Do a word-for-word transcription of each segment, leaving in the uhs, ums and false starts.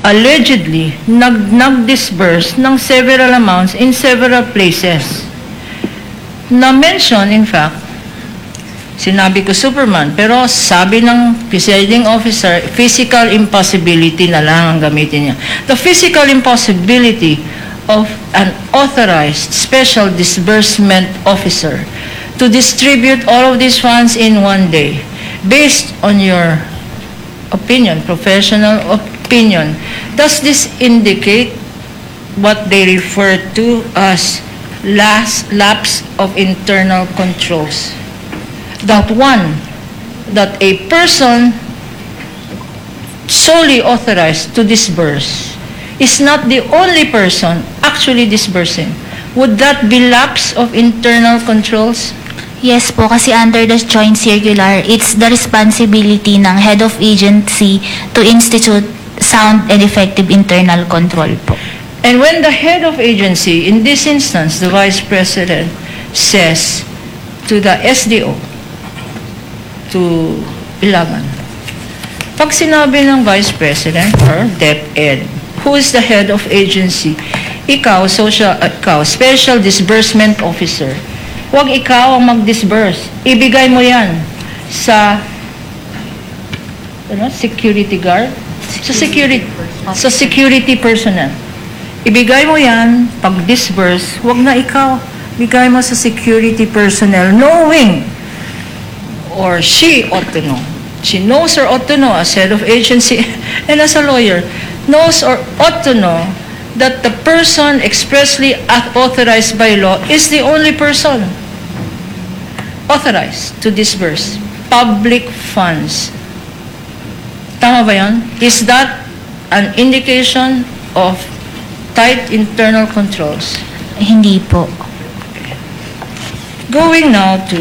allegedly nag nag-disburse ng several amounts in several places. Na-mention, in fact, sinabi ko Superman, pero sabi ng presiding officer, physical impossibility na lang ang gamitin niya. The physical impossibility of an authorized special disbursement officer to distribute all of these funds in one day, based on your opinion, professional opinion, does this indicate what they refer to as last lapse of internal controls? That one, that a person solely authorized to disburse is not the only person actually disbursing. Would that be lapse of internal controls? Yes po, kasi under the joint circular, it's the responsibility ng head of agency to institute sound and effective internal control po. And when the head of agency, in this instance, the Vice President, says to the S D O, to Ilagan, pag sinabi ng Vice President or DepEd, who is the head of agency, ikaw, social, uh, ikaw, Special Disbursement Officer, huwag ikaw ang mag-disburse. Ibigay mo yan sa ano, security guard, sa security, sa security personnel. Ibigay mo yan, pag-disburse, huwag na ikaw. Bigay mo sa security personnel, knowing, or she ought to know. She knows or ought to know as head of agency and as a lawyer, knows or ought to know that the person expressly authorized by law is the only person authorized to disburse public funds. Tama ba yan? Is that an indication of tight internal controls? Hindi po. Going now to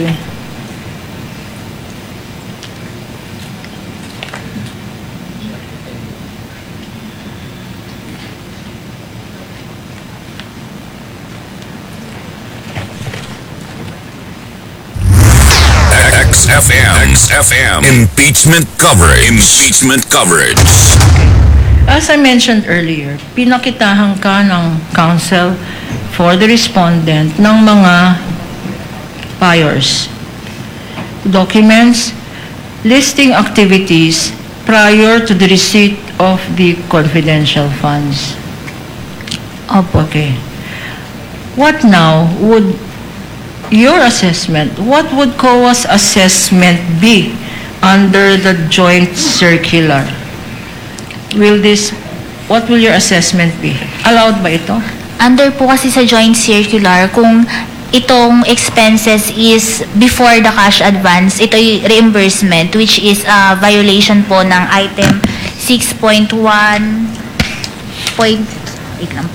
X F M. X F M. Impeachment coverage. Impeachment coverage. As I mentioned earlier, pinakitahan ka ng counsel for the respondent ng mga buyers. Documents listing activities prior to the receipt of the confidential funds. Opo. Okay. What now would your assessment, what would C O A's assessment be under the joint circular? Will this, what will your assessment be? Allowed ba ito? Under po kasi sa joint circular, kung itong expenses is before the cash advance, ito yung reimbursement, which is a violation po ng item six point one point, wait lang.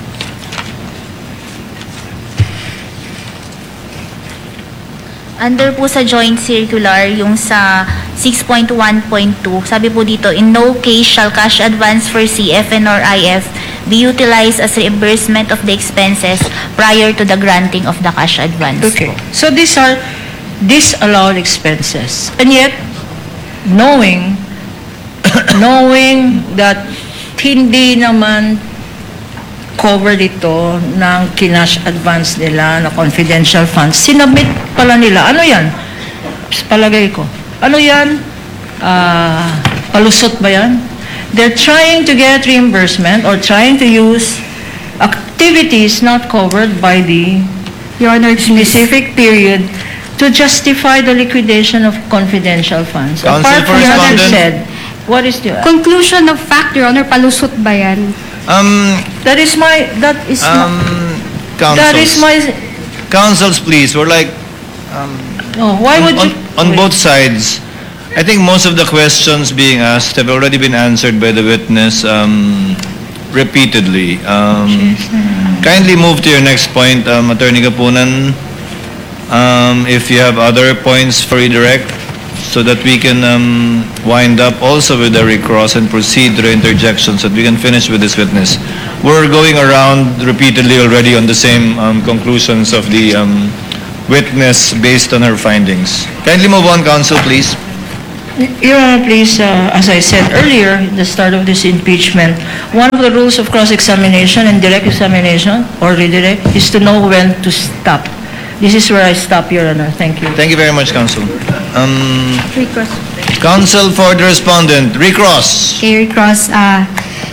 Under po sa joint circular, yung sa six point one point two, sabi po dito, in no case shall cash advance for C F N or I F be utilized as reimbursement of the expenses prior to the granting of the cash advance. Okay. So these are disallowed expenses. And yet, knowing, knowing that hindi naman covered ito ng kinash advance nila na confidential funds, sinabit pala nila. Ano yan? Palagay ko. Ano yan? Uh, palusot ba yan? They're trying to get reimbursement or trying to use activities not covered by the Your Honor, specific period to justify the liquidation of confidential funds. Counsel Apart for from what you respondent. said, what is the... Conclusion of fact, Your Honor, palusot ba yan? Um, That is my... That is um, my... That is counsels. my... Counsels, please. We're like, um, Oh, why would on, you... on wait. both sides, I think most of the questions being asked have already been answered by the witness um, repeatedly. Um, kindly move to your next point, um, Attorney Kapunan. Um, if you have other points for redirect, so that we can um, wind up also with the recross and proceed to the interjections so that we can finish with this witness. We're going around repeatedly already on the same um, conclusions of the um, witness based on her findings. Kindly move on, counsel, please. Your Honor, please, uh, as I said earlier, at the start of this impeachment, one of the rules of cross-examination and direct examination, or redirect, is to know when to stop. This is where I stop, Your Honor. Thank you. Thank you very much, Counsel. Um, Recross. Counsel for the respondent, recross. Kay Recross, ah,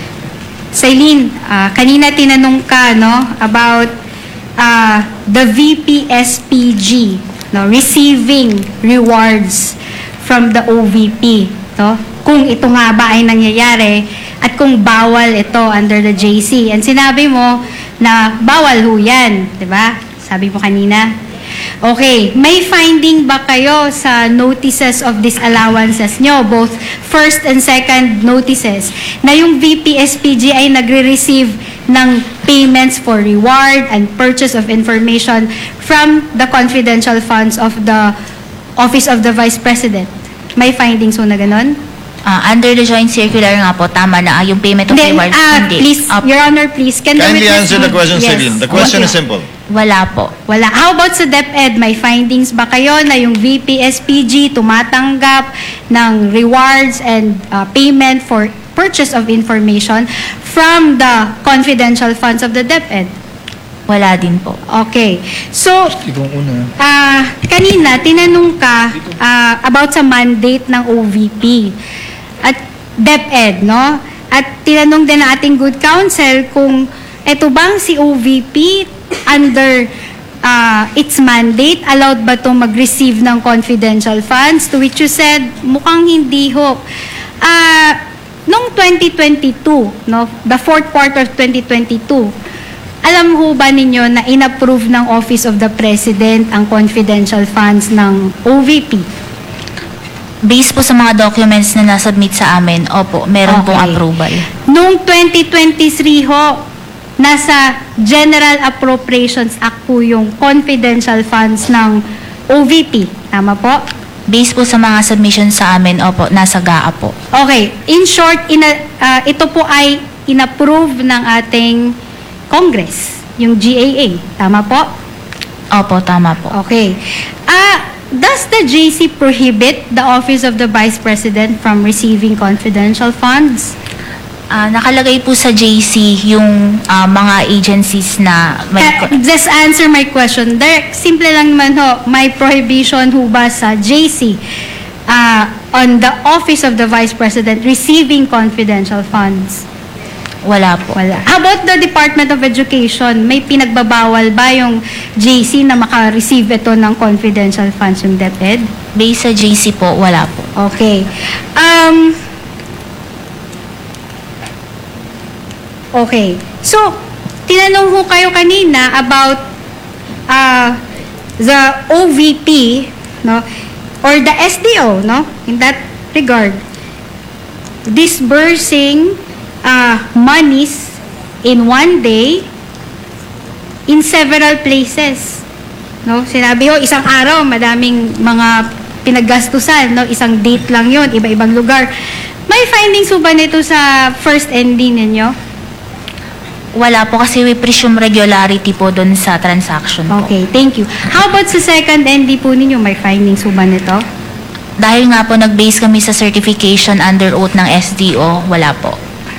Sailin, ah, kanina tinanong ka, no, about ah, the V P S P G, no, receiving rewards from the O V P, no? Kung ito nga ba ay nangyayari at kung bawal ito under the J C. And sinabi mo na bawal ho yan, di ba? Sabi mo kanina. Okay, may finding ba kayo sa notices of disallowances nyo, both first and second notices, na yung V P S P G ay nagre-receive ng payments for reward and purchase of information from the confidential funds of the Office of the Vice President? May findings ho na ganon? Ah, under the joint circular nga po, tama na ah, yung payment of Then, rewards. ah, hindi. please, Ah, Your Honor, please, can the Kindly witness answer the give- question, Yes. Celine. The question Okay. is simple. wala po. Wala. How about sa DepEd? May findings ba kayo na yung V P S P G tumatanggap ng rewards and uh, payment for purchase of information from the confidential funds of the DepEd? Wala din po. Okay. So, ah kanina, tinanong ka ah, about sa mandate ng O V P at DepEd, no? At tinanong din ng ating good counsel kung eto bang si O V P under ah, its mandate, allowed ba itong mag-receive ng confidential funds? To which you said, mukhang hindi ho. Ah, noong twenty twenty-two, no? The fourth quarter of twenty twenty-two, alam ho ba ninyo na inapprove ng Office of the President ang confidential funds ng O V P? Based po sa mga documents na nasubmit sa amin, opo, meron pong Okay. approval. Noong twenty twenty-three ho, nasa General Appropriations Act po yung confidential funds ng O V P. Tama po? Based po sa mga submissions sa amin, opo, nasa G A A po. Okay. In short, ina, ah, ito po ay inapprove ng ating Congress, yung G A A. Tama po? Opo, tama po. Okay. Ah, does the J C prohibit the Office of the Vice President from receiving confidential funds? Ah, nakalagay po sa J C yung ah, mga agencies na may... Uh, just answer my question. Direct, simple lang naman ho, may prohibition ho ba sa J C ah, on the Office of the Vice President receiving confidential funds? Wala po. Wala. How about the Department of Education? May pinagbabawal ba yung J C na maka-receive ito ng confidential funds yung DepEd? Based sa J C po, wala po. Okay. Um, okay. So, tinanong ho kayo kanina about uh, the O V P, no? Or the S D O, no? In that regard, disbursing uh, monies in one day in several places. No? Sinabi ho, isang araw, madaming mga pinaggastusan, no? Isang date lang yon, iba-ibang lugar. May findings ho ba nito sa first N D ninyo? Wala po kasi we presume regularity po doon sa transaction po. Okay, thank you. How about sa second N D po ninyo? May findings ho ba nito? Dahil nga po nag-base kami sa certification under oath ng S D O, wala po.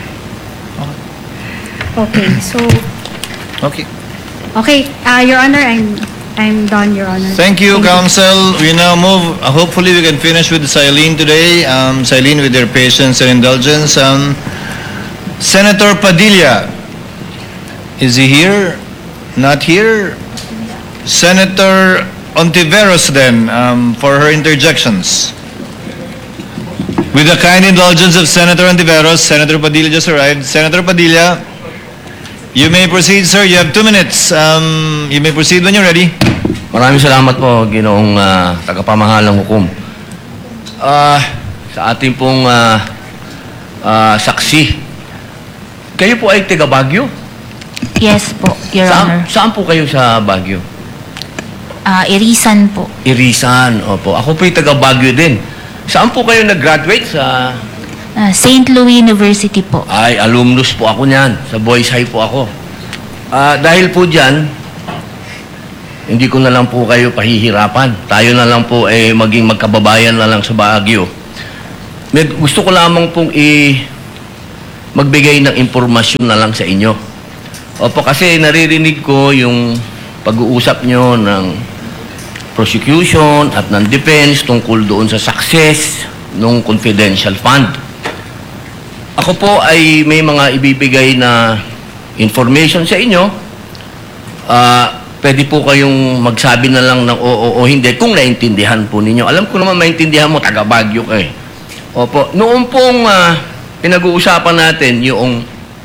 Okay, so, Okay. okay, uh, Your Honor, I'm I'm done, Your Honor. Thank you, Counsel. We now move, uh, hopefully we can finish with Silene today. Um, Silene, with your patience and indulgence. Um, Senator Padilla, is he here? Not here? Senator Ontiveros then, um, for her interjections. With the kind indulgence of Senator Ontiveros, Senator Padilla just arrived. Senator Padilla, you may proceed, sir. You have two minutes. Um, you may proceed when you're ready. Maraming salamat po, Ginoong uh, tagapamahalang hukom. Ah, sa ating pong ah, ah, saksi, kayo po ay taga Baguio? Yes po, Your Honor. Saan, saan po kayo sa Baguio? Ah, Irisan po. Irisan, opo. Ako po ay taga Baguio din. Saan po kayo nag-graduate? Sa... Ah, Saint Louis University po. Ay, alumnus po ako niyan. Sa Boys High po ako. Ah, dahil po dyan, hindi ko na lang po kayo pahihirapan. Tayo na lang po eh, maging magkababayan na lang sa Baguio. may gusto ko lamang pong i magbigay ng impormasyon na lang sa inyo. Opo, kasi naririnig ko yung pag-uusap nyo ng prosecution at ng defense tungkol doon sa success ng confidential fund. Ako po ay may mga ibibigay na information sa inyo. Ah, pwede po kayong magsabi na lang ng oo o hindi kung naintindihan po ninyo. Alam ko naman maintindihan mo, taga Baguio ka eh. Opo, noong pong ah, pinag-uusapan natin yung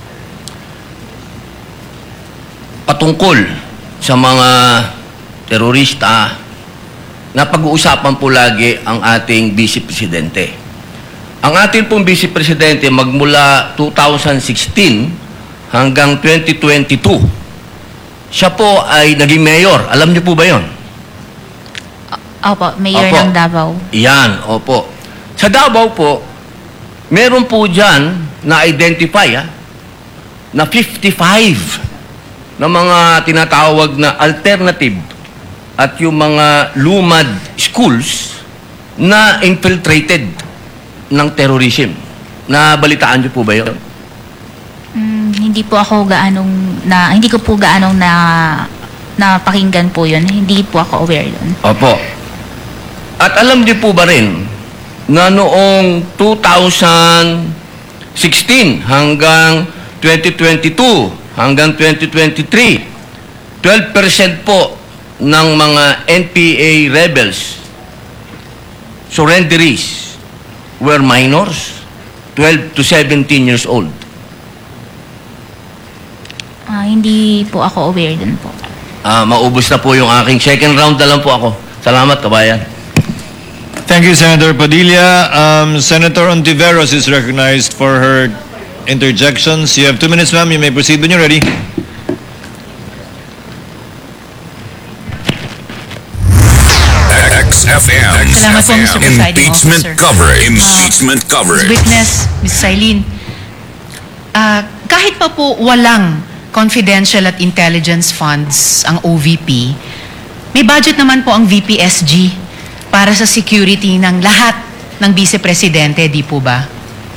patungkol sa mga terorista, na pag-uusapan po lagi ang ating Vice Presidente. Ang ating pong Vice Presidente magmula two thousand sixteen hanggang twenty twenty-two, siya po ay naging mayor. Alam niyo po ba yon? Opo, Mayor Opo. ng Davao. Yan, opo. Sa Davao po, meron po dyan na-identify ah, na fifty-five na mga tinatawag na alternative at yung mga lumad schools na infiltrated ng terrorism. Nabalitaan niyo po ba yun? Mm, hindi po ako gaanong na hindi ko po gaanong na napakinggan po 'yun. Hindi po ako aware doon. Opo. At alam niyo po ba rin na noong two thousand sixteen hanggang twenty twenty-two hanggang twenty twenty-three, twelve percent po ng mga N P A rebels, surrenderies, were minors, twelve to seventeen years old. Ah, hindi po ako aware doon po. Ah, maubos na po yung aking second round na lang po ako. Salamat, kabayan. Thank you, Senator Padilla. Um, Senator Ontiveros is recognized for her interjections. You have two minutes, ma'am. You may proceed when you're ready. X F M. Salamat po, Mister Presiding Impeachment Officer. coverage. Impeachment coverage. Witness, Miz Sailin, ah, kahit pa po walang confidential at intelligence funds ang O V P, may budget naman po ang V P S G para sa security ng lahat ng Vice Presidente, di po ba?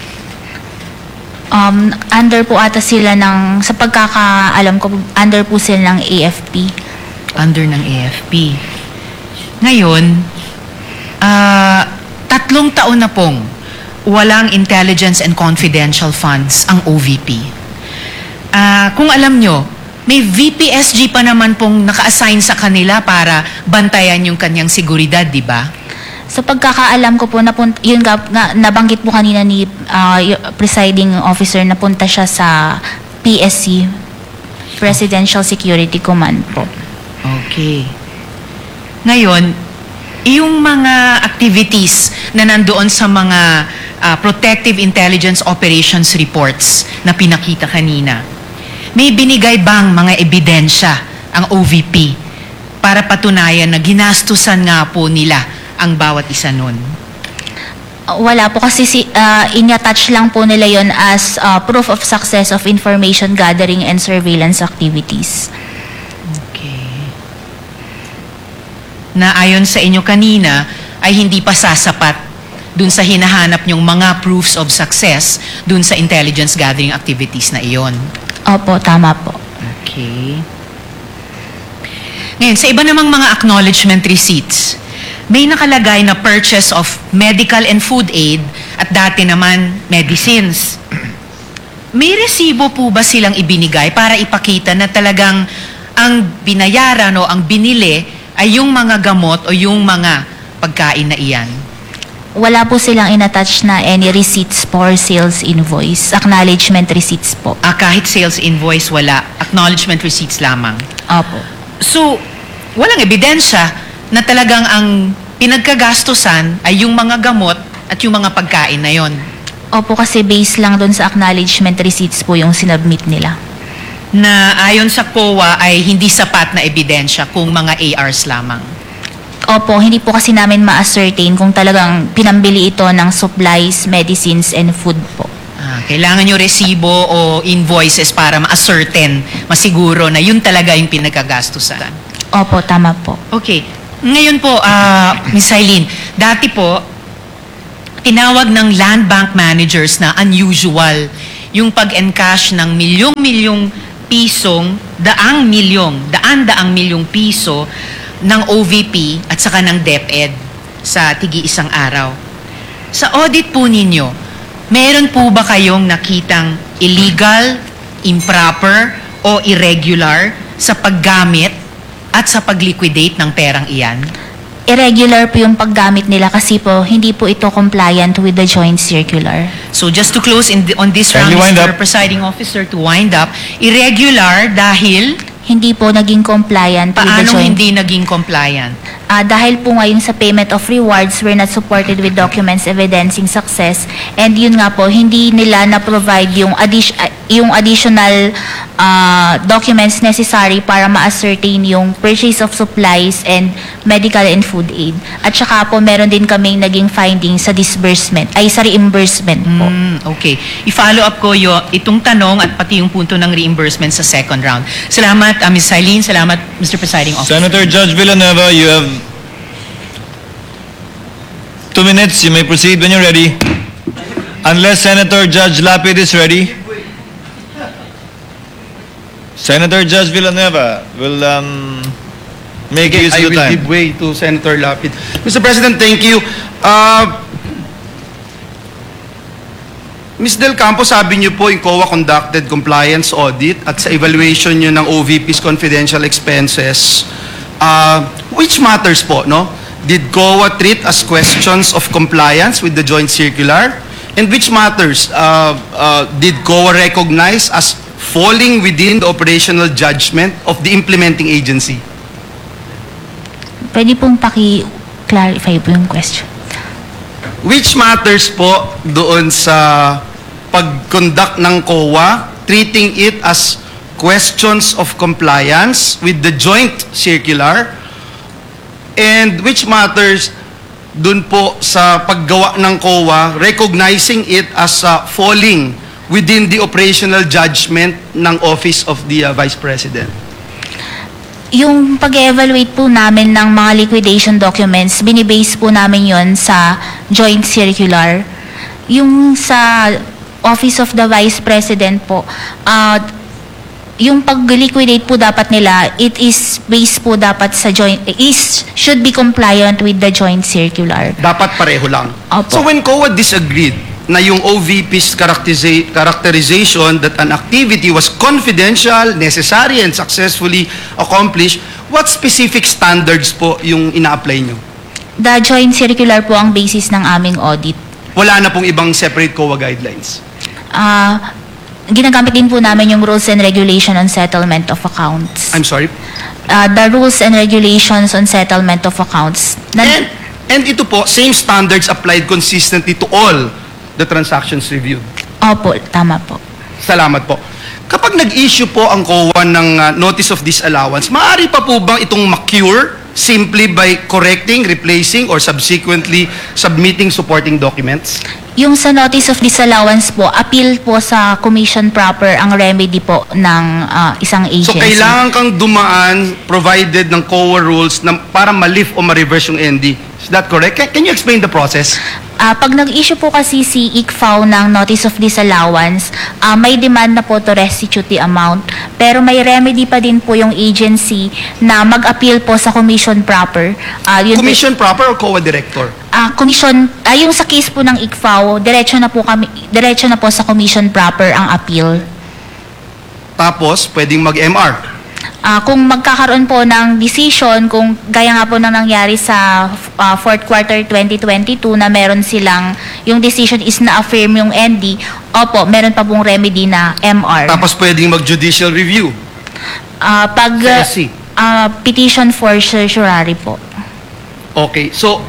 Um, under po ata sila ng, sa pagkakaalam ko, under po sila ng A F P. Under ng A F P. Ngayon, ah, tatlong taon na pong walang intelligence and confidential funds ang O V P. Ah, kung alam nyo, may V P S G pa naman pong naka-assign sa kanila para bantayan yung kanyang seguridad, di ba? Sa pagkakaalam ko po, napun- yun nga, nga, nabanggit po kanina ni ah, y- presiding officer, napunta siya sa P S C, Presidential Security Command po. Okay. Ngayon, yung mga activities na nandoon sa mga ah, Protective Intelligence Operations reports na pinakita kanina, may binigay bang mga ebidensya ang O V P para patunayan na ginastusan nga po nila ang bawat isa nun? Uh, Wala po kasi si, uh, in-attach lang po nila yon as uh, proof of success of information gathering and surveillance activities. Okay. Na ayon sa inyo kanina ay hindi pa sasapat dun sa hinahanap nyong mga proofs of success dun sa intelligence gathering activities na iyon. Opo, tama po. Okay. Ngayon, sa iba namang mga acknowledgement receipts, may nakalagay na purchase of medical and food aid at dati naman medicines. May resibo po ba silang ibinigay para ipakita na talagang ang binayaran o ang binili ay yung mga gamot o yung mga pagkain na iyan? Wala po silang in-attach na any receipts for sales invoice, acknowledgement receipts po. Ah, kahit sales invoice, wala. Acknowledgement receipts lamang. Opo. So, walang ebidensya na talagang ang pinagkagastusan ay yung mga gamot at yung mga pagkain na yon. Opo, kasi based lang doon sa acknowledgement receipts po yung sinubmit nila. Na ayon sa C O A ay hindi sapat na ebidensya kung mga A Rs lamang. Opo, hindi po kasi namin ma-ascertain kung talagang pinambili ito ng supplies, medicines, and food po. Ah, kailangan nyo resibo o invoices para ma-ascertain, masiguro na yun talaga yung pinagkagastusan. Opo, tama po. Okay. Ngayon po, ah, Miz Eileen, dati po, tinawag ng land bank managers na unusual yung pag-encash ng milyong-milyong pisong, daang milyong, daan-daang milyong piso ng O V P at saka ng DepEd sa tigi isang araw. Sa audit po ninyo, meron po ba kayong nakitang illegal, improper, o irregular sa paggamit at sa pag-liquidate ng perang iyan? Irregular po yung paggamit nila kasi po hindi po ito compliant with the joint circular. So just to close in the, on this round, Kindly wind Mister up. Presiding Officer, to wind up, irregular dahil Hindi po naging compliant with the paano joint. hindi naging compliant? Ah, dahil po ngayon sa payment of rewards, we're not supported with documents evidencing success. And yun nga po, hindi nila na-provide yung, addi- ah, yung additional ah, documents necessary para ma-ascertain yung purchase of supplies and medical and food aid. At saka po, meron din kaming naging findings sa disbursement, ay sa reimbursement po. Hmm, okay. I-follow up ko yo, itong tanong at pati yung punto ng reimbursement sa second round. Salamat, uh, Miz Eileen. Salamat, Mister Presiding Officer. Senator Judge Villanueva, you have two minutes. You may proceed when you're ready. Unless Senator Judge Lapid is ready. Senator Judge Villanueva will um, make Okay, use I of the will time. give way to Senator Lapid. Mister President, thank you. Uh, Miz Del Campo, sabi niyo po yung C O A conducted compliance audit at sa evaluation niyo ng O V P's confidential expenses. Uh, which matters po, no? Did C O A treat as questions of compliance with the joint circular? And which matters, uh, uh, did C O A recognize as falling within the operational judgment of the implementing agency? Pwede pong paki-clarify po yung question. Which matters po doon sa pag-conduct ng C O A, treating it as questions of compliance with the joint circular, and which matters dun po sa paggawa ng C O A, recognizing it as uh, falling within the operational judgment ng Office of the uh, Vice President. Yung pag-evaluate po namin ng mga liquidation documents, binibase po namin yon sa joint circular. Yung sa Office of the Vice President po, uh, yung pag-liquidate po dapat nila, it is based po dapat sa joint, is, should be compliant with the joint circular. Dapat pareho lang. Opo. So when C O A disagreed na yung O V P's characteriza- characterization that an activity was confidential, necessary, and successfully accomplished, what specific standards po yung ina-apply nyo? The joint circular po ang basis ng aming audit. Wala na pong ibang separate C O A guidelines. Ah, ginagamit din po namin yung rules and regulation on settlement of accounts. I'm sorry? Uh, the rules and regulations on settlement of accounts. Na- And, and ito po, same standards applied consistently to all the transactions reviewed. Opo, tama po. Salamat po. Kapag nag-issue po ang C O A ng uh, notice of disallowance, maaari pa po bang itong ma-cure simply by correcting, replacing, or subsequently submitting supporting documents? Yung sa notice of disallowance po, appeal po sa commission proper ang remedy po ng ah, isang So agency. kailangan kang dumaan provided ng C O A rules na para ma-lift o ma-reverse yung N D. Is that correct? Can, can you explain the process? Ah, pag nag-issue po kasi si I C F A O ng notice of disallowance, ah, may demand na po to restitute the amount. Pero may remedy pa din po yung agency na mag-appeal po sa commission proper. Ah, yun po- Commission proper or C O A director? Ah, commission, ah, yung sa case po ng I C F A O, diretso na po kami, diretso na po sa commission proper ang appeal. Tapos, pwedeng mag-M R. Ah, kung magkakaroon po ng decision, kung gaya nga po nang nangyari sa ah, fourth quarter twenty twenty-two na meron silang, yung decision is na-affirm yung N D, opo, meron pa pong remedy na M R. Tapos pwedeng mag-judicial review. Ah, pag Sa S C. ah, petition for certiorari po. Okay, so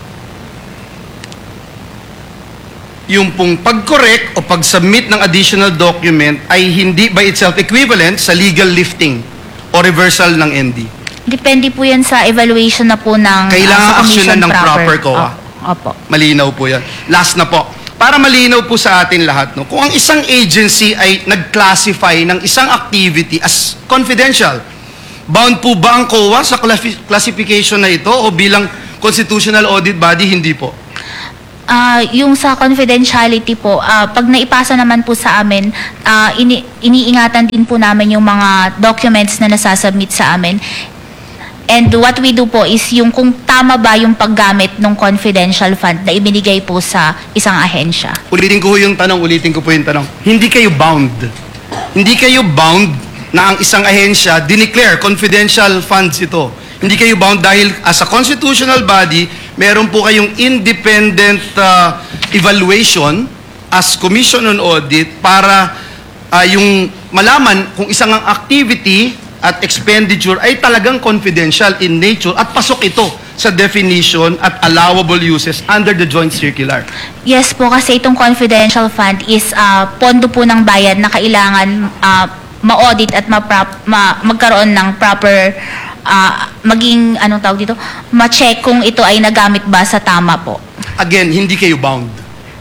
yung pong pag-correct o pag-submit ng additional document ay hindi by itself equivalent sa legal lifting o reversal ng N D. Depende po yan sa evaluation na po ng Kailangan ah, sa commission aksyonan ng proper C O A. Opo. Malinaw po yan. Last na po. Para malinaw po sa atin lahat, no? Kung ang isang agency ay nag-classify ng isang activity as confidential, bound po ba ang C O A sa classi- classification na ito o bilang constitutional audit body, hindi po? Ah, yung sa confidentiality po, ah, pag naipasa naman po sa amin, ah, ini- iniingatan din po namin yung mga documents na nasasubmit sa amin. And what we do po is yung kung tama ba yung paggamit ng confidential fund na ibinigay po sa isang ahensya. Ulitin ko yung tanong, ulitin ko po yung tanong. Hindi kayo bound. Hindi kayo bound na ang isang ahensya dineclare confidential funds ito. Hindi kayo bound dahil as a constitutional body, meron po kayong independent uh, evaluation as Commission on Audit para uh, yung malaman kung isang ang activity at expenditure ay talagang confidential in nature at pasok ito sa definition at allowable uses under the joint circular. Yes po, kasi itong confidential fund is ah, pondo po ng bayan na kailangan ah, ma-audit at ma-prop- ma- magkaroon ng proper ah, maging, anong tawag dito, ma-check kung ito ay nagamit ba sa tama po. Again, hindi kayo bound.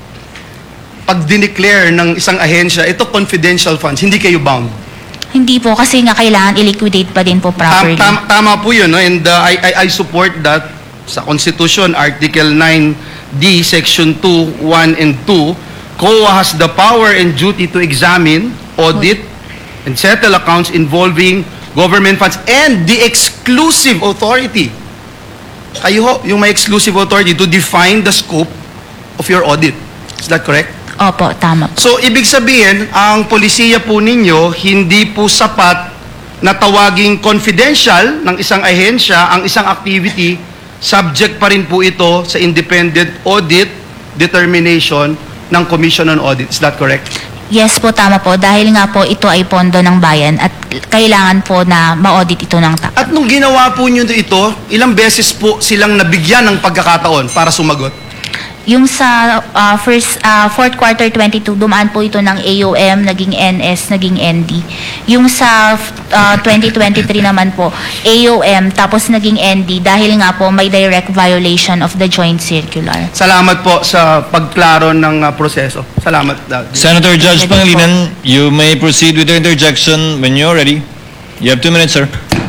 Pag dineclare ng isang ahensya, ito confidential funds, hindi kayo bound. Hindi po, kasi nga kailangan i-liquidate pa din po Tam, properly. tam- tama po yun, no? And uh, I, I, I support that sa Constitution, Article nine D, Section two, one and two, C O A has the power and duty to examine, audit, and settle accounts involving government funds and the exclusive authority. Kayo ho, yung may exclusive authority to define the scope of your audit. Is that correct? Opo, tama po. So, ibig sabihin, ang polisiya po ninyo, hindi po sapat na tawaging confidential ng isang ahensya, ang isang activity, subject pa rin po ito sa independent audit determination ng Commission on Audit. Is that correct? Yes po, tama po. Dahil nga po ito ay pondo ng bayan at kailangan po na ma-audit ito ng tama. At nung ginawa po nyo ito, ilang beses po silang nabigyan ng pagkakataon para sumagot? Yung sa ah, first ah, fourth quarter twenty-two, dumaan po ito ng A O M, naging N S, naging N D. Yung sa ah, twenty twenty-three naman po, A O M, tapos naging N D dahil nga po may direct violation of the joint circular. Salamat po sa pagklaro ng uh, proseso. Salamat. uh, Senator Judge Pwede po. Pangilinan, you may proceed with your interjection when you're ready. You have two minutes, sir.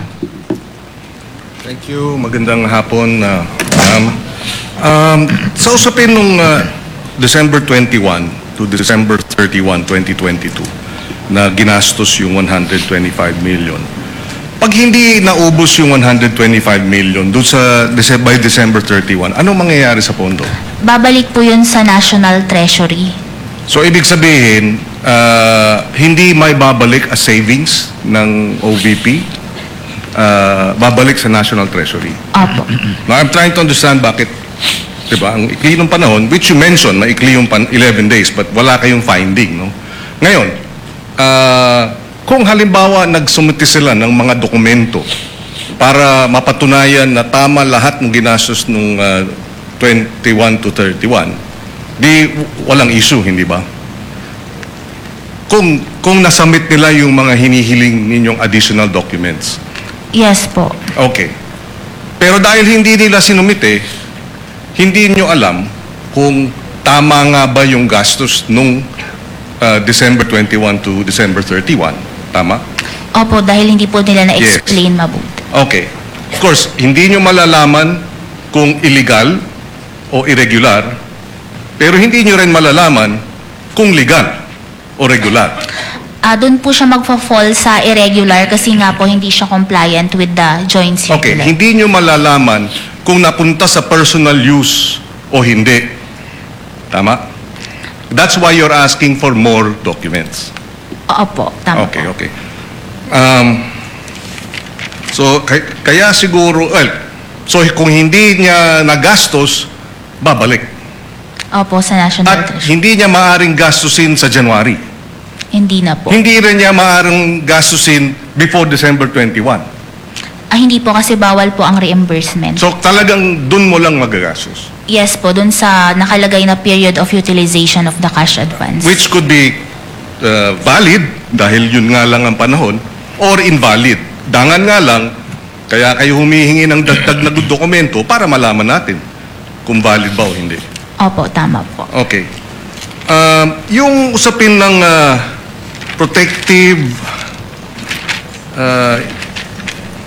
Thank you. Magandang hapon, uh, ma'am. Um, sa usapin nung uh, December twenty-one to December thirty-one, twenty twenty-two na ginastos yung one hundred twenty-five million. Pag hindi naubos yung one hundred twenty-five million doon sa Dece- by December thirty-one, anong mangyayari sa pondo? Babalik po yun sa National Treasury. So ibig sabihin, uh, hindi may babalik as savings ng O V P, uh, babalik sa National Treasury. Opo. Now, I'm trying to understand bakit, diba, ang ikli ng panahon, which you mentioned, maikli yung pan eleven days, but wala kayong finding, no? Ngayon, ah, kung halimbawa nagsumiti sila ng mga dokumento para mapatunayan na tama lahat ng ginastos nung ah, twenty-one to thirty-one, di walang issue, hindi ba? Kung, kung nasubmit nila yung mga hinihiling ninyong additional documents. Yes po. Okay. Pero dahil hindi nila sinumite, hindi nyo alam kung tama nga ba yung gastos nung uh, December twenty-one to December thirty-one. Tama? Opo, dahil hindi po nila na-explain mabuti. Okay. Of course, hindi nyo malalaman kung illegal o irregular, pero hindi nyo rin malalaman kung legal o regular. Ah, doon po siya magfa-fall sa irregular kasi nga po hindi siya compliant with the joint Okay, circular. hindi nyo malalaman kung napunta sa personal use o hindi. Tama? That's why you're asking for more documents. Opo, tama Okay, po. okay. Um, so, kay- kaya siguro, well, so kung hindi niya nagastos, babalik. Opo, sa National At Treasury. hindi niya maaring gastusin sa January. Hindi na po. Hindi rin niya maaring gastusin before December twenty-one. Ah, hindi po kasi bawal po ang reimbursement. So, talagang dun mo lang magagastos. Yes po, doon sa nakalagay na period of utilization of the cash advance. Which could be uh, valid dahil yun nga lang ang panahon or invalid. Dangan nga lang, kaya kayo humihingi ng dagdag na dokumento para malaman natin kung valid ba o hindi. Opo, tama po. Okay. Um, yung usapin ng uh, protective uh,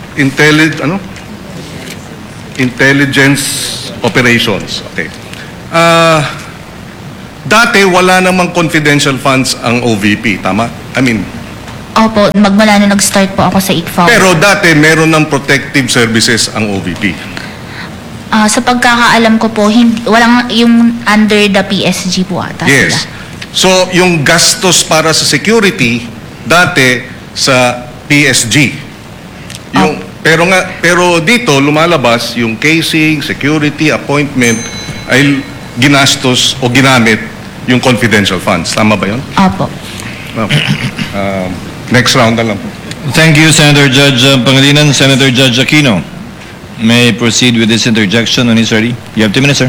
intelli- ano? intelligence operations. Okay. Ah, dati wala namang confidential funds ang O V P, tama? I mean, Opo, magmula nung nag-start po ako sa I C F A O. pero dati meron ng protective services ang O V P. Ah, sa pagkakaalam ko po, hindi, walang yung under the P S G po ata Yes. sila. So, yung gastos para sa security, dati sa P S G. Yung, pero nga, pero dito lumalabas yung casing, security, appointment ay ginastos o ginamit yung confidential funds. Tama ba yun? Opo. Okay. Um, next round na lang po. Thank you, Senator Judge uh, Pangilinan. Senator Judge Aquino may proceed with this interjection when he's ready. You have two minutes, sir.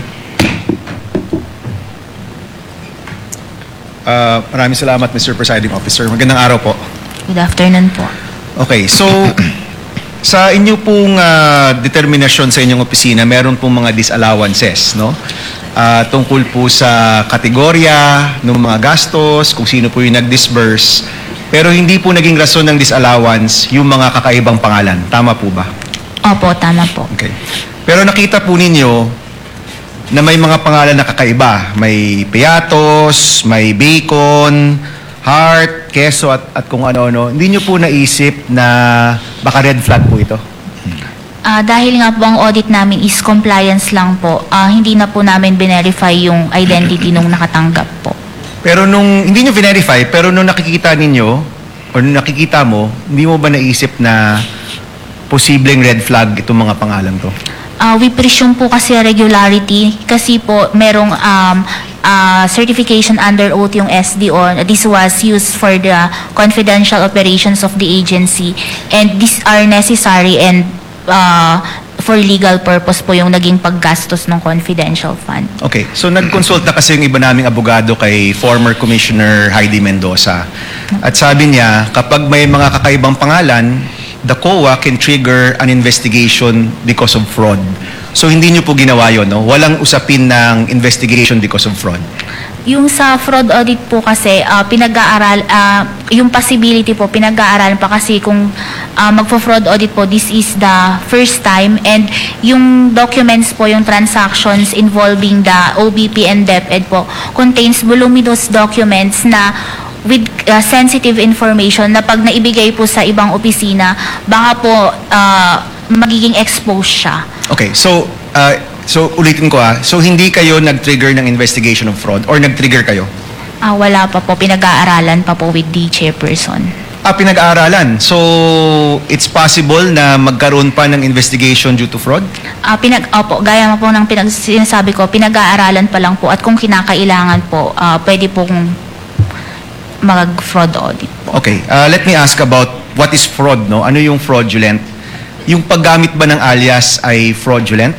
Uh, maraming salamat, Mister Presiding Officer. Magandang araw po. Good afternoon po. Okay, so sa inyo pong uh, determinasyon sa inyong opisina, meron pong mga disallowances, no? Uh, tungkol po sa kategorya ng mga gastos, kung sino po yung nag-disburse. Pero hindi po naging rason ng disallowance yung mga kakaibang pangalan. Tama po ba? Opo, tama po. Okay. Pero nakita po ninyo na may mga pangalan na kakaiba. May Piatos, may Bacon, Heart, Queso at, at kung ano-ano. Hindi nyo po naisip na baka red flag po ito? Ah, dahil nga po ang audit namin is compliance lang po, ah, hindi na po namin verify yung identity nung nakatanggap po. Pero nung, hindi nyo verify, pero nung nakikita ninyo, o nung nakikita mo, hindi mo ba naisip na posibleng red flag itong mga pangalan to? Uh, we presume po kasi regularity kasi po merong um, uh, certification under oath yung S D O. This was used for the confidential operations of the agency and these are necessary and uh, for legal purpose po yung naging paggastos ng confidential fund. Okay, so nag-consult na kasi yung iba naming abogado kay former Commissioner Heidi Mendoza. At sabi niya, kapag may mga kakaibang pangalan, the C O A can trigger an investigation because of fraud. So hindi nyo po ginawa yun, no? Walang usapin ng investigation because of fraud. Yung sa fraud audit po kasi, uh, pinag-aaral, uh, yung possibility po, pinag-aaralan pa kasi kung uh, magpo-fraud audit po, this is the first time and yung documents po, yung transactions involving the O B P and DepEd po, contains voluminous documents na with uh, sensitive information na pag naibigay po sa ibang opisina, baka po uh, magiging exposed siya. Okay, so uh, so ulitin ko ah, so hindi kayo nag-trigger ng investigation of fraud or nag-trigger kayo? Ah, wala pa po, pinag-aaralan pa po with the chairperson. Ah, pinag-aaralan. So it's possible na magkaroon pa ng investigation due to fraud? Ah, pinag opo, gaya mo po ng pinag sinasabi ko, pinag-aaralan pa lang po at kung kinakailangan po, ah, pwede pong mag-fraud audit po. Okay, uh, let me ask about what is fraud, no? Ano yung fraudulent? Yung paggamit ba ng alias ay fraudulent?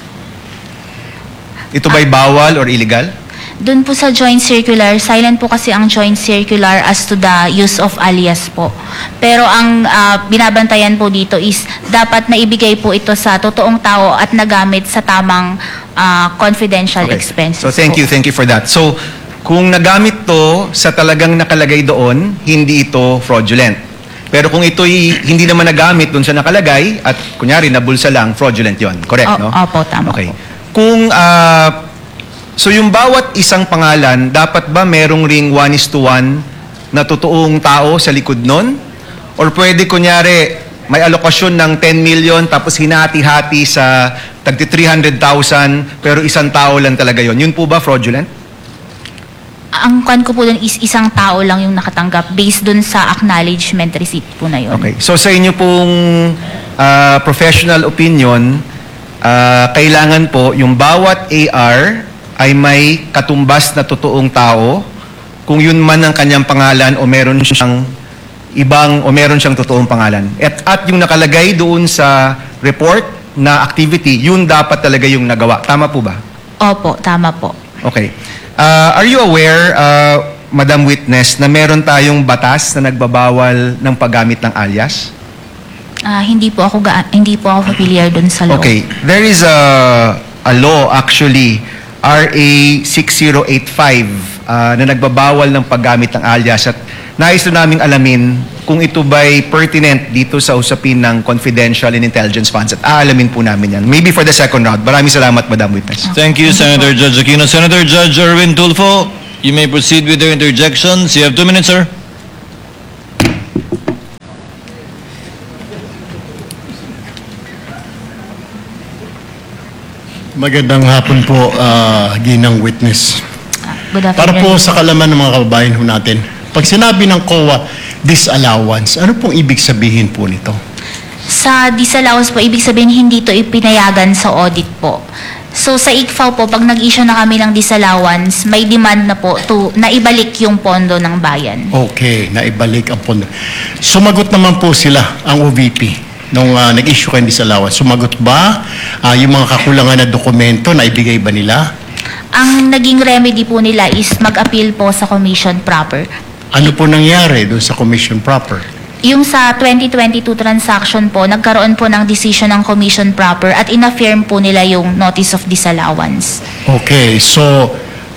Ito ba'y bawal or illegal? Doon po sa joint circular, silent po kasi ang joint circular as to the use of alias po. Pero ang ah, binabantayan po dito is dapat na ibigay po ito sa totoong tao at nagamit sa tamang ah, confidential Okay. expenses So thank po. you, thank you for that. So kung nagamit to sa talagang nakalagay doon, hindi ito fraudulent. Pero kung ito'y hindi naman nagamit doon sa nakalagay at kunyari nabulsa lang, fraudulent yon. Correct, O- no? Opo, tama Okay. po. Kung, ah, so yung bawat isang pangalan, dapat ba merong ring one is to one na totoong tao sa likod nun? Or pwede kunyari, may alokasyon ng ten million tapos hinati-hati sa tagti three hundred thousand pero isang tao lang talaga yon. Yun po ba fraudulent? Ang kwan ko po doon is isang tao lang yung nakatanggap based doon sa acknowledgement receipt po na yun. Okay. So sa inyo pong ah, professional opinion, ah, kailangan po yung bawat A R ay may katumbas na totoong tao, kung yun man ang kanyang pangalan o meron siyang ibang o meron siyang totoong pangalan. At, at yung nakalagay doon sa report na activity, yun dapat talaga yung nagawa. Tama po ba? Opo, tama po. Okay. Uh, are you aware, uh, Madam Witness, na meron tayong batas na nagbabawal ng paggamit ng alias? Ah, hindi po ako ga- hindi po ako familiar doon sa law. Okay. There is a, a law actually R A six zero eight five ah, na nagbabawal ng paggamit ng alias at nais na naming alamin kung ito ba'y pertinent dito sa usapin ng confidential and intelligence funds at aalamin po namin yan. Maybe for the second round. Maraming salamat, Madam Witness. Thank you, Senator Judge Aquino. Senator Judge Erwin Tulfo, you may proceed with your interjections. You have two minutes, sir. Magandang hapon po, uh, ginang witness. Good Para afternoon. po sa kalaman ng mga kababayan ho natin, pag sinabi ng C O A disallowance, ano pong ibig sabihin po nito? Sa disallowance po, ibig sabihin hindi ito ipinayagan sa audit po. So sa I C F A O po, pag nag-issue na kami ng disallowance, may demand na po to naibalik yung pondo ng bayan. Okay, naibalik ang pondo. Sumagot naman po sila, ang O V P, nung uh, nag-issue kayo ng disallowance. Sumagot ba uh, yung mga kakulangan na dokumento na ibigay ba nila? Ang naging remedy po nila is mag-appeal po sa commission proper. Ano po nangyari doon sa commission proper? Yung sa twenty twenty-two transaction po, nagkaroon po ng decision ng commission proper at inaffirm po nila yung notice of disallowance. Okay, so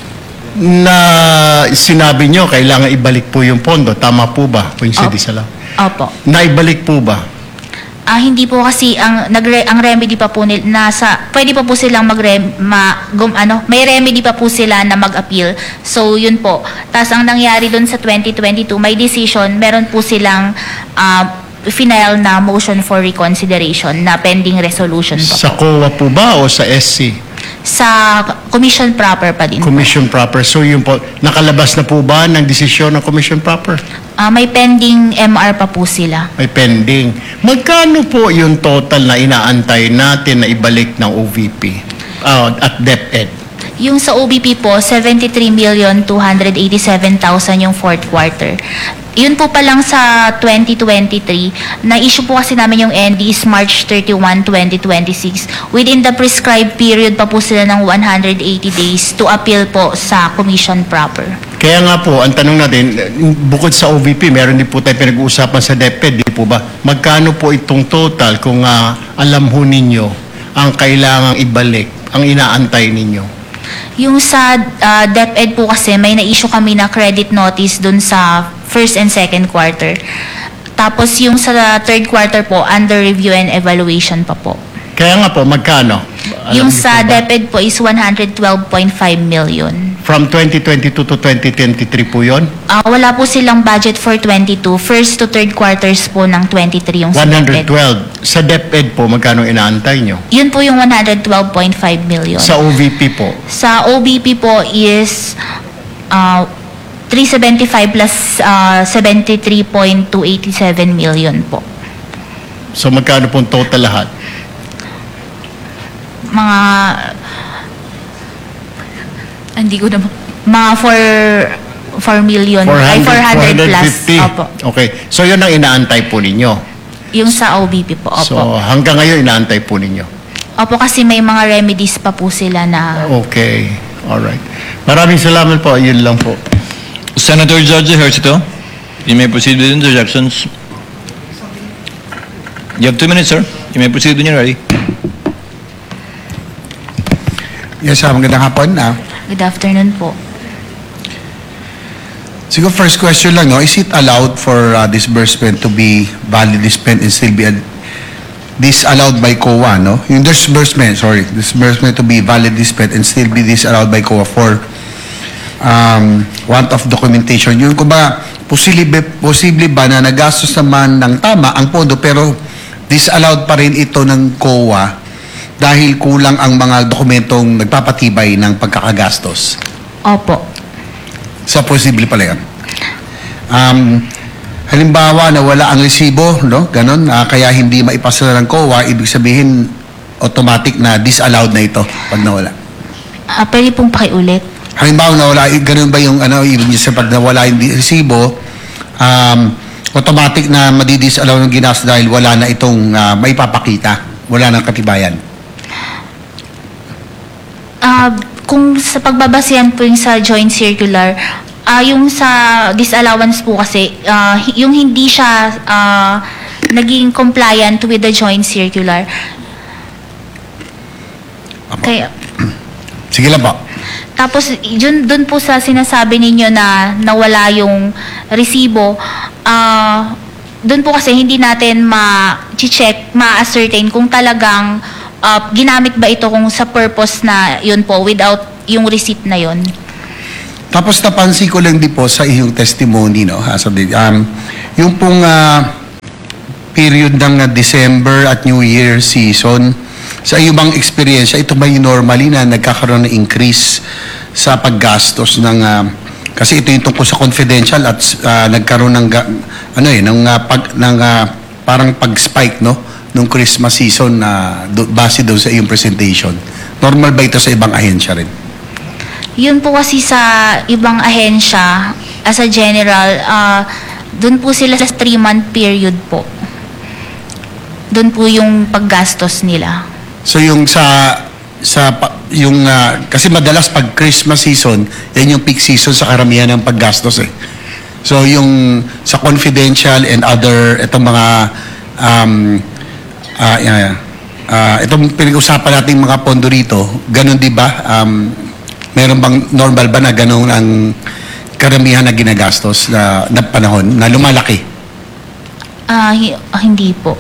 na sinabi nyo kailangan ibalik po yung pondo. Tama po ba? Kung sa Opo. disallowance. Opo. Naibalik po ba? Ah, hindi po kasi ang nagre, ang remedy pa po nila nasa pwede pa po silang magre ma, gum, ano, may remedy pa po sila na mag-appeal. So yun po. Tapos ang nangyari doon sa twenty twenty-two, may decision, meron po silang uh, final na motion for reconsideration na pending resolution pa Sa po. C O A po ba o sa S C? Sa commission proper pa din po. Commission proper. So yun po, nakalabas na po ba ng desisyon ng commission proper? Ah, may pending M R pa po sila. May pending. Magkano po yung total na inaantay natin na ibalik ng O V P uh, at DepEd? Yung sa O B P po, seventy-three million two hundred eighty-seven thousand yung fourth quarter. Yun po pa lang sa twenty twenty-three, na-issue po kasi namin yung N D is March thirty-first, twenty twenty-six. Within the prescribed period pa po sila ng one hundred eighty days to appeal po sa commission proper. Kaya nga po, ang tanong natin, bukod sa O V P, meron din po tayo pinag-uusapan sa DepEd, di po ba? Magkano po itong total kung uh, alam ho ninyo ang kailangang ibalik, ang inaantay ninyo? Yung sa uh, DepEd po kasi, may na-issue kami na credit notice dun sa first and second quarter. Tapos yung sa third quarter po, under review and evaluation pa po. Kaya nga po, magkano? Alam Yung niyo sa po ba? DepEd po is one hundred twelve point five million. From twenty twenty-two to twenty twenty-three po yun? Ah, wala po silang budget for twenty-two. First to third quarters po ng twenty-three yung sa one DepEd. hundred twelve. Sa DepEd po, magkano inaantay nyo? Yun po yung one hundred twelve point five million. Sa O V P po? Sa O B P po is uh, three seventy-five plus uh, seventy-three point two eight seven million po. So magkano pong total lahat? Mga hindi ko na mga four million ay four hundred plus. fifty. Opo. Okay. So yun ang inaantay po ninyo. Yung sa O B P po. Opo. So hanggang ngayon inaantay po ninyo. Opo, kasi may mga remedies pa po sila na Okay. Alright. Maraming salamat po. Yun lang po. Senator Judge Ejercito, you may proceed with interjections. You have two minutes, sir. You may proceed when you're ready. Yes, uh, magandang hapon. Uh, good afternoon po. siguro first question lang, no? Is it allowed for uh, disbursement to be validly spent and still be ad- disallowed by C O A, no? Yung disbursement, sorry, disbursement to be validly spent and still be disallowed by C O A for um, want of documentation. Yun ko ba, posible, posible ba na nagastos naman ng tama ang pondo pero disallowed pa rin ito ng C O A dahil kulang ang mga dokumentong nagpapatibay ng pagkakagastos? Opo. Sa posible pala yan. Um, halimbawa na wala ang resibo, no? Ganon, ah, kaya hindi maipasa ng C O A, ibig sabihin automatic na disallowed na ito pag nawala. Ah, pwede pong pakiulit. Halimbawa nawala, eh, ganun ba yung ano, ibig sabihin pag nawala yung di- resibo, um, automatic na madidisallow ng ginastos dahil wala na itong ah, maipapakita, wala nang katibayan. Ah, kung sa pagbabasihan po yung sa joint circular, ah yung sa disallowance po kasi, ah, hi- yung hindi siya ah, naging compliant with the joint circular. Apo. Kaya, Sige lang po. Tapos, yun, dun po sa sinasabi ninyo na nawala yung resibo, ah, dun po kasi hindi natin ma-check, ma-ascertain kung talagang ah, ginamit ba ito kung sa purpose na yun po, without yung receipt na yun. Tapos napansin ko lang din po sa iyong testimony, no, as of the, um, yung pong ah, period ng ah, December at New Year season, sa iyo bang experience, ito ba yung normally na nagkakaroon ng increase sa paggastos ng, ah, kasi ito yung tungkol sa confidential at ah, nagkaroon ng, ga- ano eh, ng, ah, pag, ng ah, parang pag-spike, no, nung Christmas season na do, base doon sa iyong presentation. Normal ba ito sa ibang ahensya rin? Yun po kasi sa ibang ahensya, as a general, uh, dun po sila sa three-month period po. Dun po yung paggastos nila. So yung sa sa pa- yung ah, kasi madalas pag Christmas season, yan yung peak season sa karamihan ng paggastos eh. So yung sa confidential and other itong mga um ah yeah, ah, itong pinag-usapan nating mga pondo rito, ganun 'di ba? Um meron bang normal ba na ganun ang karamihan na ginagastos na, na panahon na lumalaki? Ah, hi- ah, hindi po.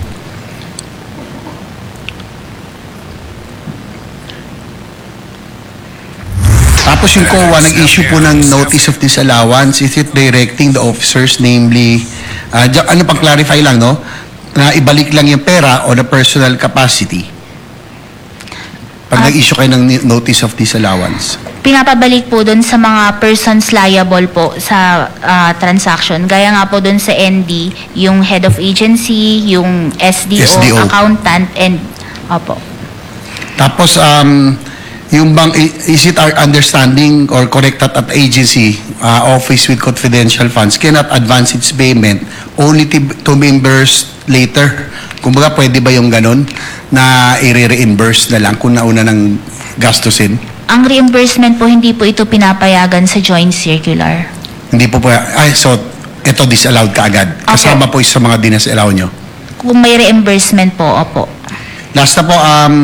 Tapos yung C O A nag-issue po ng notice of disallowance. Is it directing the officers, namely, uh, dya- ano pang clarify lang, no? Na ibalik lang yung pera o the personal capacity pag Ah. nag-issue kayo ng ni- notice of disallowance. Pinapabalik po dun sa mga persons liable po sa ah, transaction. Gaya nga po dun sa N D, yung head of agency, yung S D O, S D O. accountant, and opo. Tapos, um, yung bang, i- is it our understanding or correct that at agency, uh, office with confidential funds cannot advance its payment only to, to be reimbursed later? Kumbaga, pwede ba yung ganun na i-reimburse na lang kung nauna ng gastusin? Ang reimbursement po, hindi po ito pinapayagan sa joint circular. Hindi po po, ay, so, ito disallowed ka agad. Kasama po sa mga disallow nyo. Kung may reimbursement po, opo. Last na po, um,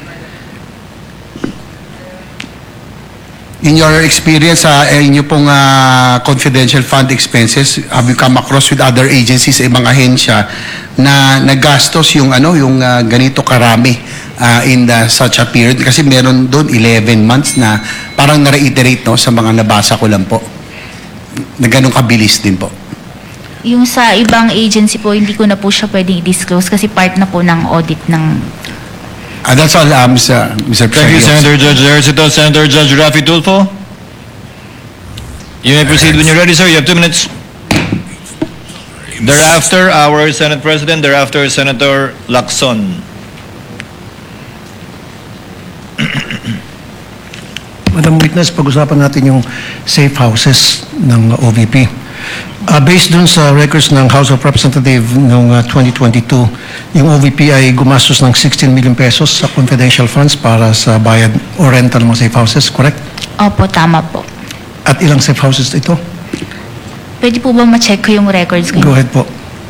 in your experience sa uh, inyo pong ah, confidential fund expenses, have you come across with other agencies sa ibang ahensya na nagastos yung ano yung ah, ganito karami ah, in the, such a period? Kasi meron doon eleven months na parang na-reiterate, no, sa mga nabasa ko lang po na ganun kabilis din po. Yung sa ibang agency po, hindi ko na po siya pwedeng i-disclose kasi part na po ng audit ng... Ah, that's all, um, Mister Mister Thank you, Senator Judge Ejercito. Senator Judge Rafi Tulfo. You may proceed when you're ready, sir. You have two minutes. Thereafter, our Senate President. Thereafter, Senator Lacson. Madam Witness, pag-usapan natin yung safe houses ng O V P. Uh, based dun sa records ng House of Representatives noong uh, twenty twenty-two, yung O V P ay gumastos ng sixteen million pesos sa confidential funds para sa bayad o rental ng mga safe houses, correct? Opo, tama po. At ilang safe houses ito? Pwede po ba ma-check ko yung records ko? Go ahead po.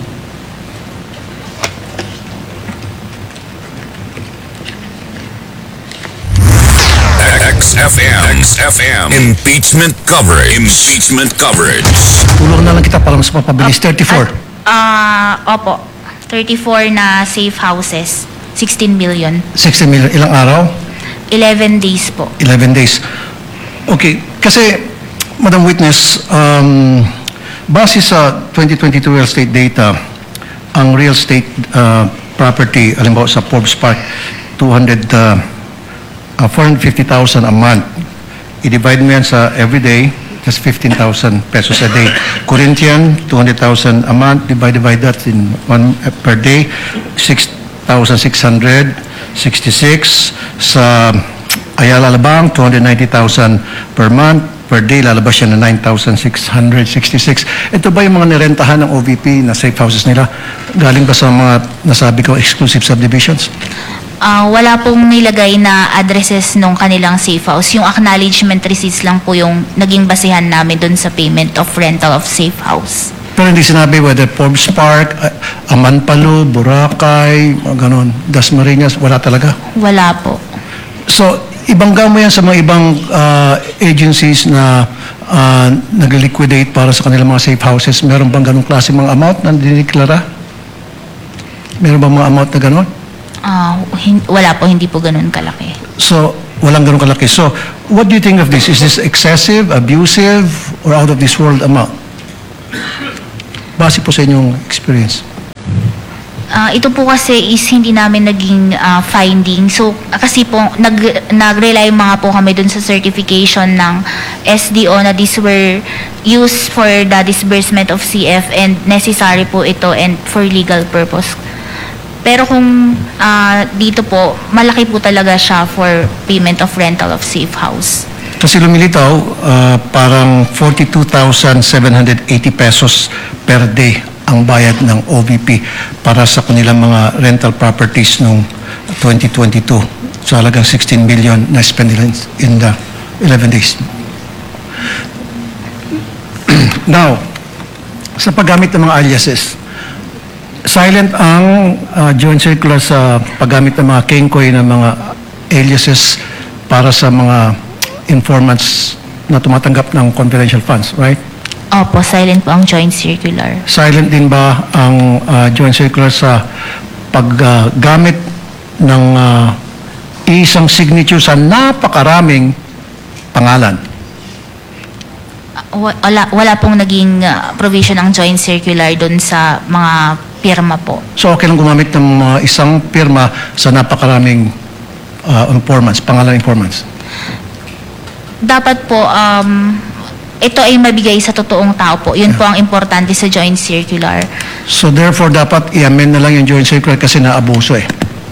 X F M. X F M. Impeachment coverage. Impeachment coverage. Tulungan na lang kita para mas mapabilis. thirty-four. Ah, opo. thirty-four na safe houses. sixteen million. sixteen million. Ilang araw? eleven days po. eleven days. Okay. Kasi, Madam Witness, um, base sa twenty twenty-two real estate data, ang real estate uh, property, alimbawa sa Forbes Park, two hundred, uh, uh, four hundred fifty thousand a month. I-divide mo yan sa everyday, just fifteen thousand pesos a day. Corinthian, two hundred thousand a month. Divide, divide that in one uh, per day, six thousand six hundred sixty-six. Sa Ayala Labang, two hundred ninety thousand per month. Per day, lalabas siya na nine thousand six hundred sixty-six. Ito ba yung mga nirentahan ng O V P na safe houses nila? Galing ba sa mga nasabi ko exclusive subdivisions? Ah, wala pong nilagay na addresses nung kanilang safe house. Yung acknowledgement receipts lang po yung naging basihan namin dun sa payment of rental of safe house. Pero hindi sinabi whether Forbes Park, uh, Amanpalo, Boracay, mga ganon, Dasmariñas, wala talaga. Wala po. So, ibangga mo yan sa mga ibang ah, agencies na uh, nag-liquidate para sa kanilang mga safe houses. Meron bang ganong klase mga amount na diniklara? Meron bang mga amount na ganon? Ah, hin- wala po, hindi po ganun kalaki. So, walang ganong kalaki. So, what do you think of this? Is this excessive, abusive, or out of this world amount? Base po sa inyong experience. Ah, ito po kasi is hindi namin naging ah, finding. So, ah, kasi po, nag, nag-rely mga po kami dun sa certification ng S D O na these were used for the disbursement of C F and necessary po ito and for legal purpose. Pero kung ah, dito po, malaki po talaga siya for payment of rental of safe house. Kasi lumilitaw, ah, parang forty-two thousand seven hundred eighty pesos per day ang bayad ng O V P para sa kanilang mga rental properties noong twenty twenty-two. So halagang sixteen million na spend nila in the eleven days. Now, sa paggamit ng mga aliases, silent ang uh, joint circular sa paggamit ng mga kengkoy ng mga aliases para sa mga informants na tumatanggap ng confidential funds, right? Opo, silent po ang joint circular. Silent din ba ang uh, joint circular sa paggamit uh, ng uh, isang signature sa napakaraming pangalan? Wa- Wala, wala pong naging ah, provision ng joint circular dun sa mga pirma po. So okay lang gumamit ng mga isang pirma sa napakaraming uh, informants, pangalan informants? Dapat po, um, ito ay mabigay sa totoong tao po. Yun po ang importante sa joint circular. So therefore, dapat i-amend na lang yung joint circular kasi naabuso eh.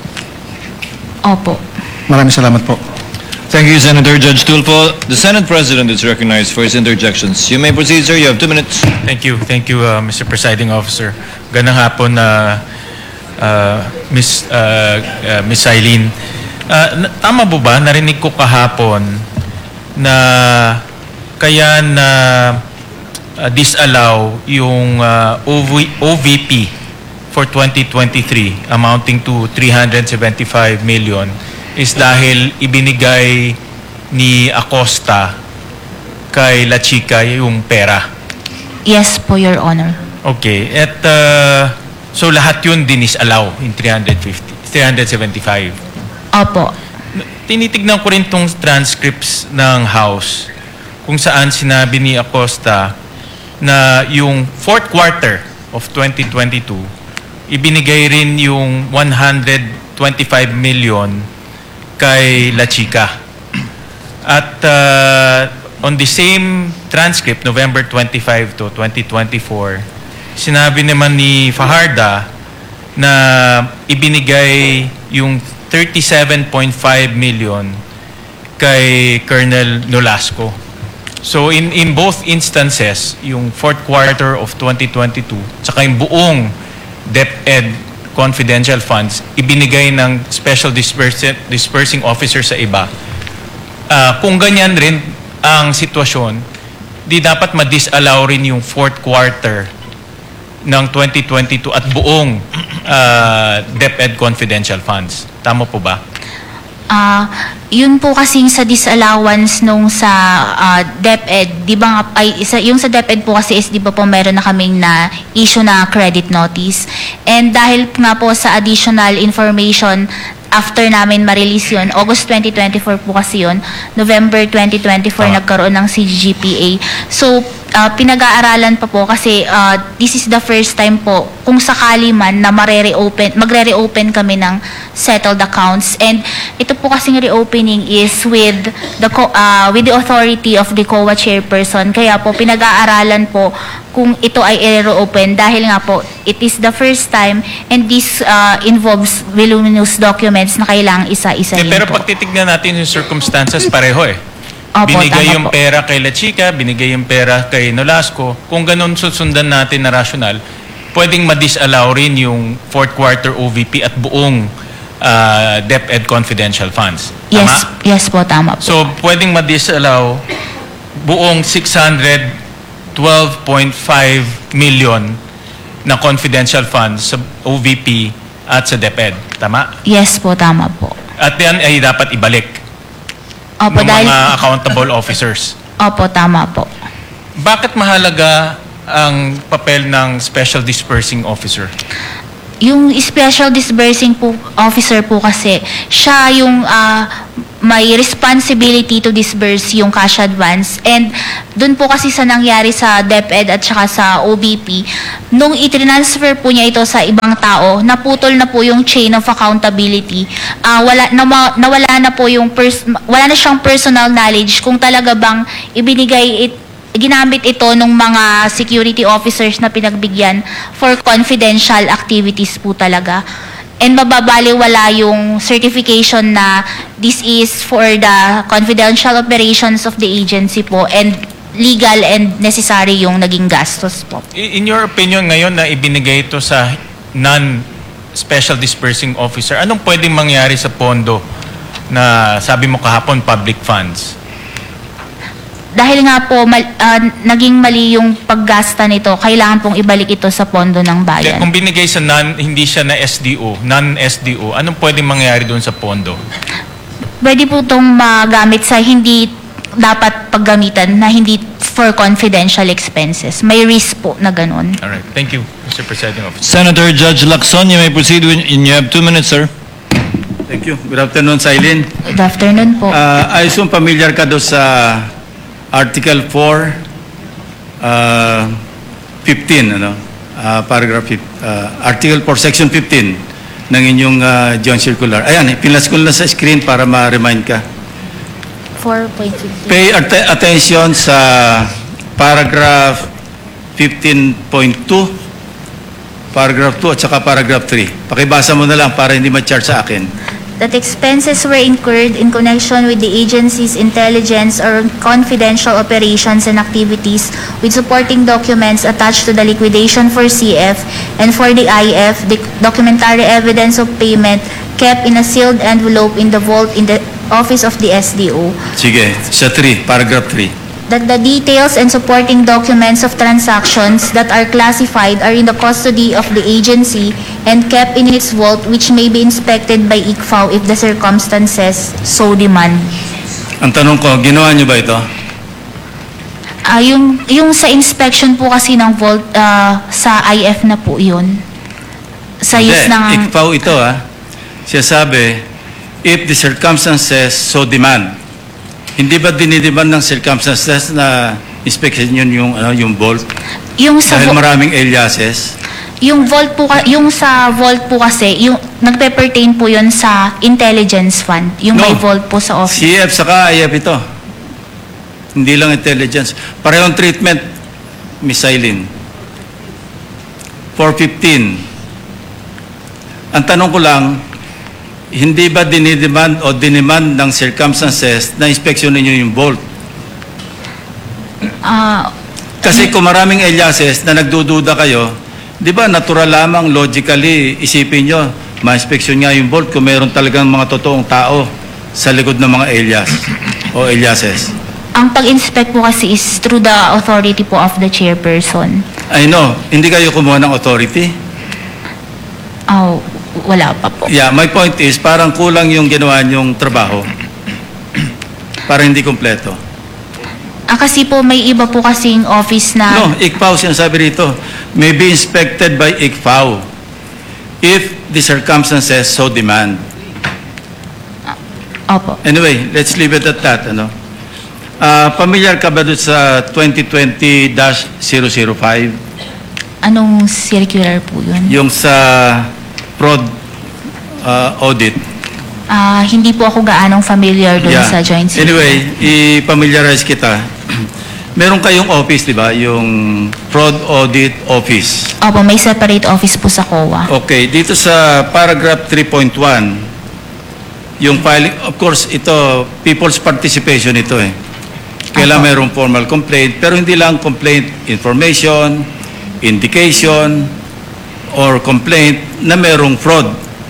Opo. Maraming salamat po. Thank you, Senator Judge Tulfo. The Senate President is recognized for his interjections. You may proceed, sir. You have two minutes. Thank you. Thank you, uh, Mister Presiding Officer. Gandang hapon na uh, Miss uh, uh, Miss Eileen. Uh, na- tama po ba? Narinig ko kahapon na kaya na uh, disallow yung uh, O V O V P for twenty twenty-three amounting to three hundred seventy-five million is dahil ibinigay ni Acosta kay La Chica yung pera. Yes po, Your Honor. Okay. At uh, so lahat yun dinisallow in three hundred fifty, three hundred seventy-five. Opo. Tinitignan ko rin tong transcripts ng House kung saan sinabi ni Acosta na yung fourth quarter of twenty twenty-two, ibinigay rin yung one hundred twenty-five million kay La Chica. At uh, on the same transcript, November twenty-fifth to twenty twenty-four, sinabi naman ni Fajarda na ibinigay yung thirty-seven point five million kay Colonel Nolasco. So in in both instances, yung fourth quarter of twenty twenty-two, saka yung buong DepEd confidential funds, ibinigay ng Special Dispersing, Dispersing Officer sa iba. Uh, kung ganyan rin ang sitwasyon, di dapat ma-disallow rin yung fourth quarter ng twenty twenty-two at buong uh, DepEd confidential funds. Tama po ba? Ah, yun po kasing sa disallowance nung sa ah, DepEd, di ba nga, ay, isa, yung sa DepEd po kasi is di ba po meron na kaming na issue na credit notice. And dahil nga po sa additional information after namin ma-release yun, August twenty twenty-four po kasi yun, November twenty twenty-four nagkaroon ng C G P A. So, ah, pinag-aaralan pa po kasi ah, this is the first time po kung sakali man na mare-reopen, magre-reopen kami ng settled accounts. And ito po kasing reopening is with the co- ah, with the authority of the C O A chairperson. Kaya po pinag-aaralan po kung ito ay i-reopen dahil nga po it is the first time and this ah, involves voluminous documents na kailangang isa-isahin Eh, pero po. pag titignan natin yung circumstances, pareho eh. Opo, Binigay tama yung po. pera kay La Chica, binigay yung pera kay Nolasco. Kung ganun susundan natin na rational, pwedeng ma-disallow rin yung fourth quarter O V P at buong uh, DepEd confidential funds. Tama? Yes, yes po, tama po. So, pwedeng ma-disallow buong six hundred twelve point five million na confidential funds sa O V P at sa DepEd. Tama? Yes po, tama po. At yan ay dapat ibalik. Opo, ng dahil- mga accountable officers. Opo, tama po. Bakit mahalaga ang papel ng Special Dispersing Officer? Yung special disbursing po, officer po kasi, siya yung ah, may responsibility to disburse yung cash advance. And dun po kasi sa nangyari sa DepEd at saka sa O B P, nung i-transfer po niya ito sa ibang tao, naputol na po yung chain of accountability. Ah, wala, nawa- nawala na po yung, pers- wala na siyang personal knowledge kung talaga bang ibinigay it, ginamit ito ng mga security officers na pinagbigyan for confidential activities po talaga. And mababaliwala yung certification na this is for the confidential operations of the agency po and legal and necessary yung naging gastos po. I- In your opinion ngayon na ibinigay ito sa non-Special Dispersing Officer, anong pwedeng mangyari sa pondo na sabi mo kahapon public funds? Dahil nga po mal, ah, naging mali yung paggasta nito, kailangan pong ibalik ito sa pondo ng Kaya bayan. kung binigay sa non, hindi siya na S D O, non-S D O, anong pwedeng mangyari doon sa pondo? Pwede po itong magamit sa hindi dapat paggamitan na hindi for confidential expenses. May risk po na ganun. All right. Thank you, Mister Presiding Officer. Senator Judge Lacson, you may proceed when you have two minutes, sir. Thank you. Good afternoon, Sailin. Good afternoon po. Uh, I assume familiar ka doon sa Article four, uh, fifteen, ano? Uh, paragraph fif- uh, Article four, Section fifteen ng inyong uh, joint circular. Ayan, pinas ko na sa screen para ma-remind ka. four point fifteen. Pay at- attention sa paragraph fifteen point two, paragraph two at saka paragraph three. Pakibasa mo na lang para hindi ma-charge sa akin. That expenses were incurred in connection with the agency's intelligence or confidential operations and activities with supporting documents attached to the liquidation for C F and for the I F, the documentary evidence of payment kept in a sealed envelope in the vault in the office of the S D O. Sige, sa three, paragraph three. That the details and supporting documents of transactions that are classified are in the custody of the agency and kept in its vault, which may be inspected by I C F A O if the circumstances so demand. Ang tanong ko, ginawa niyo ba ito? Ah, yung, yung sa inspection po kasi ng vault, ah, sa I F na po yun. Sa use Hindi, ng... I C F A O ito ha. Siya sabi, if the circumstances so demand. Hindi ba dinidemand ng circumstances na inspection yun yung, ano, yung vault? Yung sa Dahil vo- maraming aliases. Yung vault po, ka- yung sa vault po kasi, yung nagpe-pertain po yun sa intelligence fund. Yung No. may vault po sa office. C F saka I F ito. Hindi lang intelligence. Parehong treatment, Miss Eileen. four fifteen. Ang tanong ko lang, hindi ba dinidemand o dinemand ng circumstances na inspeksyon ninyo yung vault? Ah, Kasi kung maraming aliases na nagdududa kayo, di ba natural lamang logically isipin nyo, ma-inspeksyon nga yung vault kung meron talagang mga totoong tao sa likod ng mga alias o aliases. ang pag-inspect po kasi is through the authority po of the chairperson. I know, hindi kayo kumuha ng authority. Oh, wala pa po. Yeah, my point is parang kulang yung ginawa niyong trabaho. Para hindi kompleto. Ah, kasi po may iba po kasing office na... No, I C F A O sinasabi rito, may be inspected by I C F A O if the circumstances so demand. Opo. Anyway, let's leave it at that. Ano? Uh, familiar ka ba doon sa twenty twenty dash zero zero five? Anong circular po yun? Yung sa fraud uh, audit. Ah, hindi po ako gaanong familiar doon Yeah. sa joint circular. Anyway, i-familiarize kita. Meron kayong office, di ba? Yung fraud audit office. Opo, may separate office po sa C O A. Okay, dito sa paragraph three point one, yung filing, of course, ito, people's participation ito eh. Kailangan mayroong formal complaint, pero hindi lang complaint, information, indication, or complaint na mayroong fraud.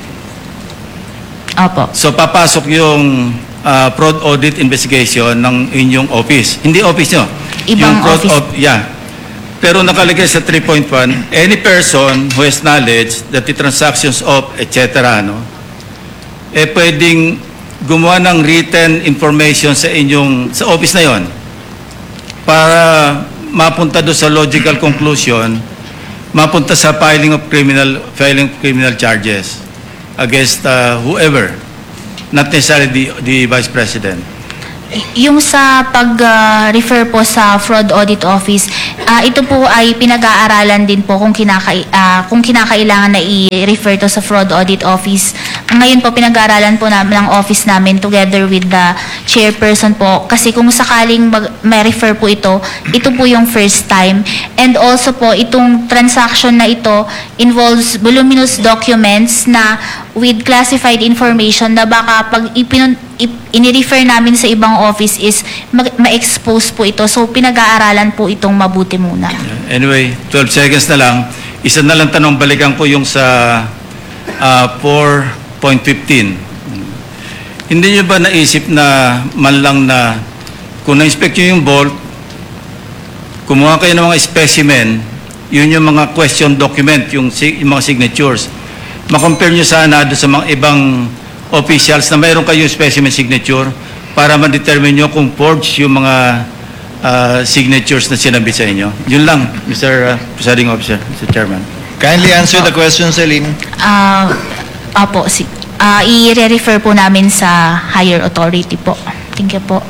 Opo. So, papasok yung uh, fraud audit investigation ng inyong office. Hindi office nyo. Ibang yung fraud office. Of, yeah. Pero nakalagay sa three point one, any person who has knowledge that the transactions of, et cetera, no, eh pwedeng gumawa ng written information sa inyong, sa office na yon para mapunta doon sa logical conclusion, mapunta sa filing of criminal, filing of criminal charges against uh, whoever, not necessarily the, the Vice President. Yung sa pag-refer po sa Fraud Audit Office, ah, ito po ay pinag-aaralan din po kung, kinaka- ah, kung kinakailangan na i-refer to sa Fraud Audit Office. Ngayon po pinag-aaralan po namin ng office namin together with the chairperson po. Kasi kung sakaling mag- ma-refer po ito, ito po yung first time. And also po, itong transaction na ito involves voluminous documents na with classified information na baka pag ipinun- ip- ini-refer namin sa ibang office is mag- ma-expose po ito. So, pinag-aaralan po itong mabuti muna. Anyway, twelve seconds na lang. Isa na lang tanong, balikan ko yung sa uh, four point fifteen. Hindi nyo ba naisip na man lang na kung na-inspect nyo yung vault, kumuha kayo ng mga specimen, yun yung mga question document, yung, si- yung mga signatures. Ma-compare nyo sana doon sa mga ibang officials na mayroon kayong specimen signature para ma-determine nyo kung forged yung mga uh, signatures na sinabi sa inyo. Yun lang, Mister Uh, Presiding Officer, Mister Chairman. Kindly answer the question, Celine. Ah, apo, si, ah, i-refer po namin sa higher authority po. Thank you po.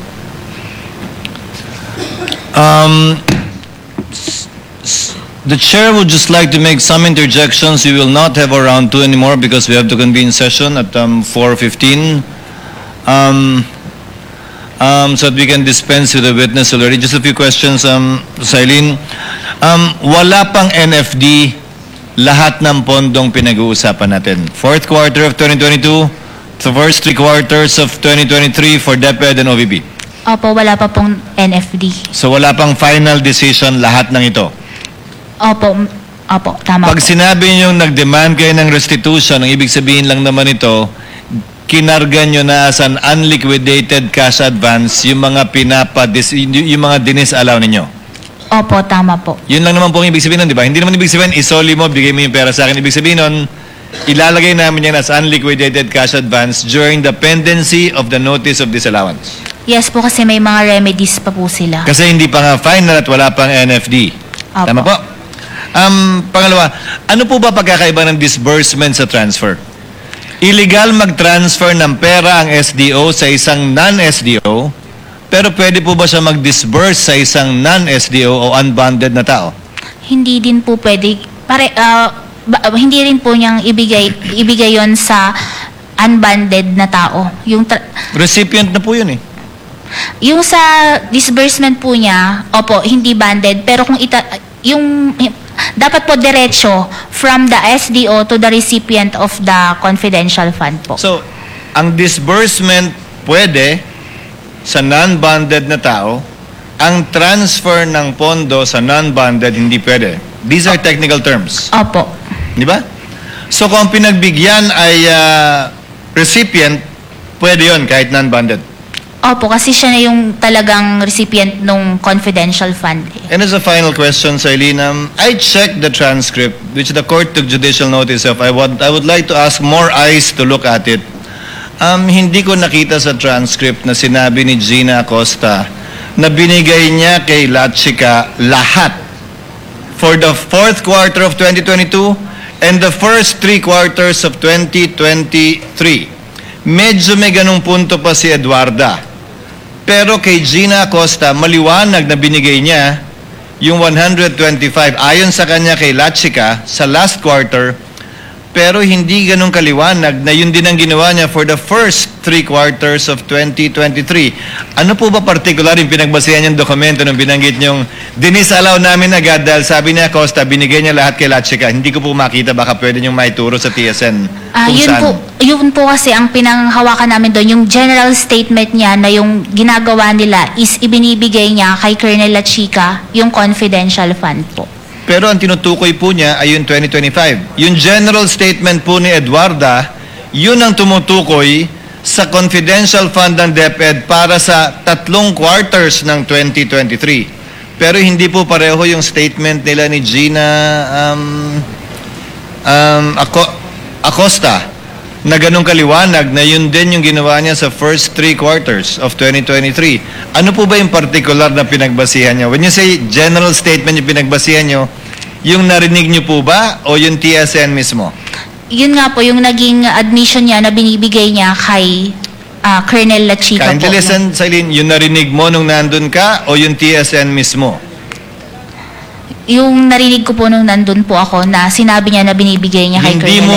Um, s- s- the chair would just like to make some interjections. We will not have a round two anymore because we have to convene session at um, four fifteen. Um, um, so that we can dispense with the witness already. Just a few questions, um, Silene. Um, wala pang N F D lahat ng pondong pinag-uusapan natin. Fourth quarter of twenty twenty-two, the first three quarters of twenty twenty-three for DepEd and O V P. Opo, wala pa pong N F D. So wala pang final decision lahat ng ito. Opo, m- opo, tama Pag po. sinabi nyo nag-demand kayo ng restitution, ang ibig sabihin lang naman ito, kinarga nyo na as an unliquidated cash advance yung mga pinapa, yung mga dinisalaw ninyo. Opo, tama po. Yun lang naman po ang ibig sabihin nun, di ba? Hindi naman ibig sabihin, isoli mo, bigay mo yung pera sa akin. Ibig sabihin nun, ilalagay namin yan as unliquidated cash advance during the pendency of the notice of disallowance. Yes po, kasi may mga remedies pa po sila. Kasi hindi pa nga final at wala pang N F D. Opo. Tama po? Um, pangalawa, ano po ba pagkakaiba ng disbursement sa transfer? Illegal mag-transfer ng pera ang S D O sa isang non-S D O, pero pwede po ba siya mag-disburse sa isang non-S D O o unbonded na tao? Hindi din po pwede, pare, ah, ba- hindi rin po niyang ibigay, ibigay yon sa unbonded na tao. Yung tra- Recipient na po yun eh. Yung sa disbursement po niya, opo, hindi banded, pero kung ita, yung, dapat po diretso from the S D O to the recipient of the confidential fund po. So, ang disbursement pwede sa non-bonded na tao, ang transfer ng pondo sa non-bonded hindi pwede. These are technical terms. Opo. Di ba? So, kung ang pinagbigyan ay ah, recipient, pwede yon kahit non-bonded. Opo, kasi siya na yung talagang recipient ng confidential fund. And as a final question, Silene, um, I checked the transcript, which the court took judicial notice of. I would, I would like to ask more eyes to look at it. Um, hindi ko nakita sa transcript na sinabi ni Gina Acosta na binigay niya kay Lachica lahat for the fourth quarter of twenty twenty-two and the first three quarters of twenty twenty-three. Medyo may ganung punto pa si Eduarda. Pero kay Gina Acosta, maliwanag na binigay niya yung one hundred twenty-five ayon sa kanya kay Lachica sa last quarter, pero hindi ganun kaliwanag na yun din ang ginawa niya for the first three quarters of twenty twenty-three. Ano po ba particular yung pinagbasihan niyang dokumento nung binanggit niyong dinisalaw namin agad dahil sabi ni Acosta, binigay niya lahat kay Lachica? Hindi ko po makita, baka pwede niyong maituro sa T S N Ah, kung yun saan. po, yun po kasi ang pinanghawakan namin doon, yung general statement niya na yung ginagawa nila is ibinibigay niya kay Colonel Lachica yung confidential fund po. Pero ang tinutukoy po niya ay yung twenty twenty-five. Yung general statement po ni Eduarda, yun ang tumutukoy sa confidential fund ng DepEd para sa tatlong quarters ng twenty twenty-three. Pero hindi po pareho yung statement nila ni Gina um, um, Aco- Acosta na ganun kaliwanag na yun din yung ginawa niya sa first three quarters of twenty twenty-three. Ano po ba yung particular na pinagbasihan niya? When you say general statement yung pinagbasihan niyo, yung narinig niyo po ba o yung T S N mismo? Yun nga po, yung naging admission niya na binibigay niya kay ah, Colonel Lachica po. Kindly listen, Silene, yung narinig mo nung nandun ka o yung T S N mismo? Yung narinig ko po nung nandun po ako na sinabi niya na binibigay niya kay Hindi Colonel mo